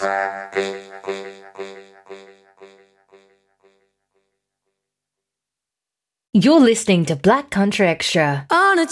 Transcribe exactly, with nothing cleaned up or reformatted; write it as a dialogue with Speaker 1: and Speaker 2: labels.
Speaker 1: You're listening to Black Country Extra.
Speaker 2: On a